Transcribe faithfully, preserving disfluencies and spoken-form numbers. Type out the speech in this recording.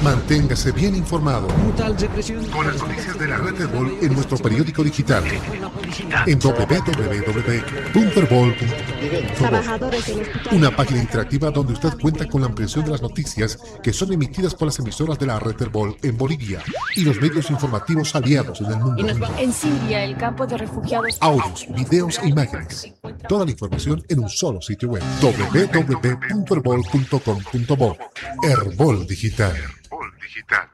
Manténgase bien informado Brutal represión. con las noticias de la red Herbol en nuestro periódico digital en doble u doble u doble u punto herbol punto com. Una página interactiva donde usted cuenta con la ampliación de las noticias que son emitidas por las emisoras de la red Herbol en Bolivia y los medios informativos aliados en el mundo. En Siria, el campo de refugiados. Audios, videos e imágenes. Toda la información en un solo sitio web. doble u doble u doble u punto herbol punto com punto bo. Herbol Digital. Digital.